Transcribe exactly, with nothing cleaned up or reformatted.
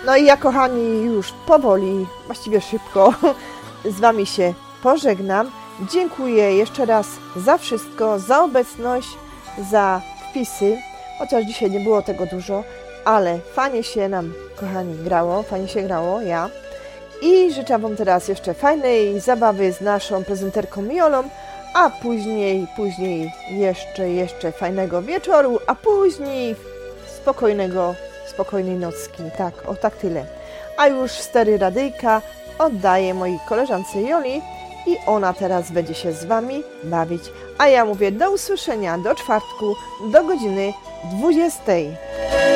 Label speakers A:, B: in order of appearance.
A: No i ja, kochani, już powoli, właściwie szybko z Wami się pożegnam. Dziękuję jeszcze raz za wszystko, za obecność, za wpisy, chociaż dzisiaj nie było tego dużo, ale fajnie się nam, kochani, grało, fajnie się grało, ja. I życzę Wam teraz jeszcze fajnej zabawy z naszą prezenterką Jolą, a później, później jeszcze, jeszcze fajnego wieczoru, a później spokojnego, spokojnej nocki. Tak, o tak tyle. A już stery radyjka oddaję mojej koleżance Joli i ona teraz będzie się z Wami bawić. A ja mówię do usłyszenia do czwartku, do godziny dwudziestej.